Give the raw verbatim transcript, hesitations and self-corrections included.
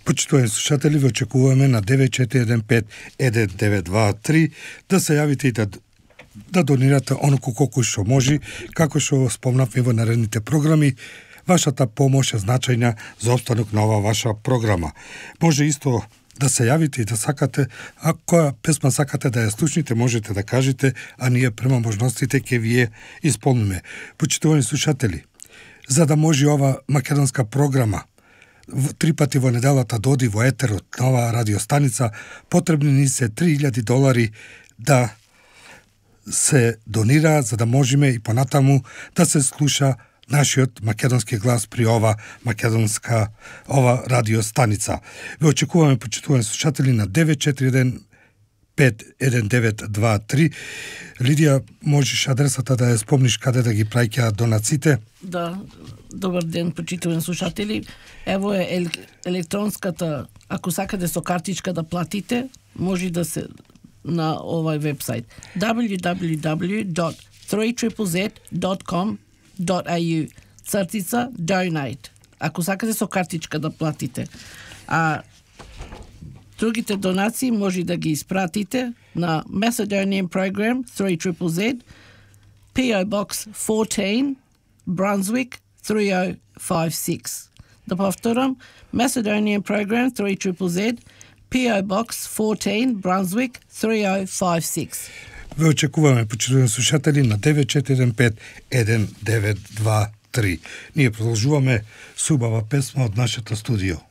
Почитувани слушатели, ви очекуваме на девет четири еден пет еден девет два три да се јавите и да да донирате оноку колку што може, како што спомнавме во наредните програми. Вашата помош е значајна за опстанок на ова ваша програма. Може исто да се јавите и да сакате, а која песма сакате да ја слушнете, можете да кажете, а ние према можностите ќе ви ја исполниме. Почитувани слушатели, за да може ова македонска програма три пати во неделата да оди во етерот на оваа радиостаница, потребни ни се три илјади долари да се донира, за да можеме и понатаму да се слуша нашиот македонски глас при ова македонска ова радиостаница. Ве очекуваме, почитувани слушатели, на девет четири еден пет еден девет два три. Лидија, можеш адресата да ја спомниш каде да ги праќаат донациите? Да, добар ден, почитувани слушатели. Ево е ел, електронската, ако сакате со картичка да платите, може да се на овај вебсайт дабљу дабљу дабљу dot three z z z dot com dot a u цртица donate. Ако сакате со картичка да платите. А другите донации може да ги испратите на Macedonian Program three z z z, P O Box fourteen, Brunswick three oh five six. Да повторам, Macedonian Program three z z z, P O Box fourteen, Brunswick three oh five six. Ве очекуваме, почитувани слушатели, на девет четири еден пет еден девет два три. Ние продолжуваме с убава песма од нашето студио.